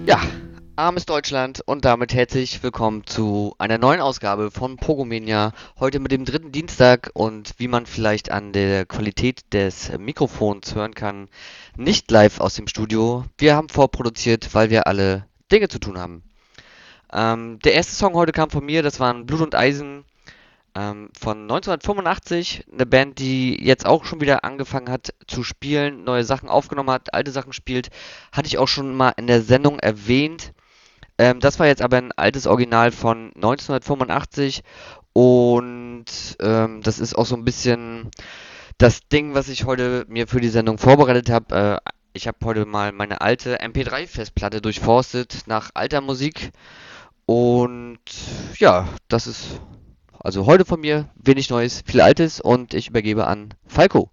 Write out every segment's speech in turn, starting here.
Ja, armes Deutschland und damit herzlich willkommen zu einer neuen Ausgabe von Pogomania. Heute mit dem dritten Dienstag und wie man vielleicht an der Qualität des Mikrofons hören kann, nicht live aus dem Studio. Wir haben vorproduziert, weil wir alle Dinge zu tun haben. Der erste Song heute kam von mir, das waren Blut und Eisen von 1985. Eine Band, die jetzt auch schon wieder angefangen hat zu spielen, neue Sachen aufgenommen hat, alte Sachen spielt. Hatte ich auch schon mal in der Sendung erwähnt. Das war jetzt aber ein altes Original von 1985 und das ist auch so ein bisschen das Ding, was ich heute mir für die Sendung vorbereitet habe. Ich habe heute mal meine alte MP3-Festplatte durchforstet nach alter Musik und ja, das ist also heute von mir wenig Neues, viel Altes und ich übergebe an Falco.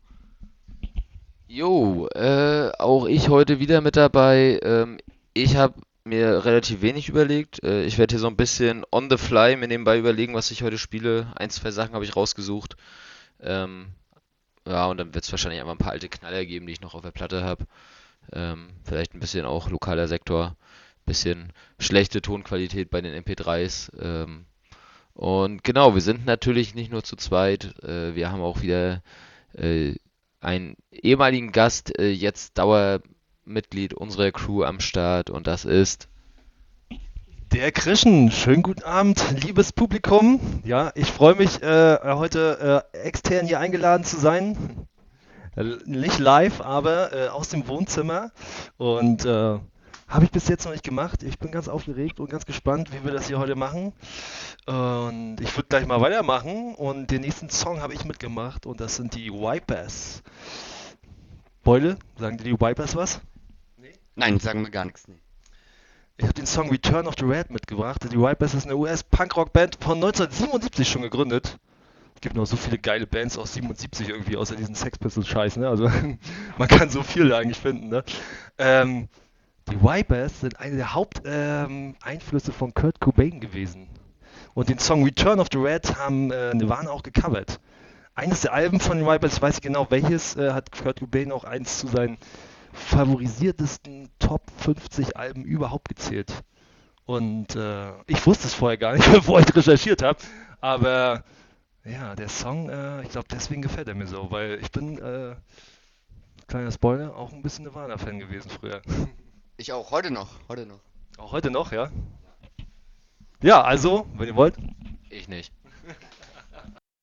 Jo, auch ich heute wieder mit dabei. Ich habe mir relativ wenig überlegt. Ich werde hier so ein bisschen on the fly mir nebenbei überlegen, was ich heute spiele. Ein, zwei Sachen habe ich rausgesucht. Ähm, ja, und dann wird es wahrscheinlich einfach ein paar alte Knaller geben, die ich noch auf der Platte habe. Vielleicht ein bisschen auch lokaler Sektor, bisschen schlechte Tonqualität bei den MP3s. Und genau, wir sind natürlich nicht nur zu zweit. Wir haben auch wieder äh, einen ehemaligen Gast, jetzt Dauermitglied unserer Crew am Start und das ist. Der Krischen, schönen guten Abend, liebes Publikum. Ja, ich freue mich, heute extern hier eingeladen zu sein. Nicht live, aber aus dem Wohnzimmer. Und habe ich bis jetzt noch nicht gemacht. Ich bin ganz aufgeregt und ganz gespannt, wie wir das hier heute machen. Und ich würde gleich mal weitermachen. Und den nächsten Song habe ich mitgemacht und das sind die Wipers. Beule, sagen dir die Wipers was? Nein, sagen wir gar nichts. Nee. Ich habe den Song Return of the Red mitgebracht. Die Vipers ist eine US-Punkrock-Band von 1977 schon gegründet. Es gibt noch so viele geile Bands aus 77 irgendwie, außer diesen Sex Pistols-Scheiß, ne? Also man kann so viel eigentlich finden, ne? Ähm, die Vipers sind eine der Haupteinflüsse von Kurt Cobain gewesen. Und den Song Return of the Red haben Nirvana auch gecovert. Eines der Alben von den Vipers, ich weiß nicht genau welches, hat Kurt Cobain auch eins zu seinen favorisiertesten Top 50 Alben überhaupt gezählt. Und ich wusste es vorher gar nicht, bevor ich recherchiert habe. Aber ja, der Song, ich glaube, deswegen gefällt er mir so, weil ich bin, kleiner Spoiler, auch ein bisschen Nirvana-Fan gewesen früher. Ich auch, heute noch, heute noch. Auch heute noch, ja. Ja, also, wenn ihr wollt. Ich nicht.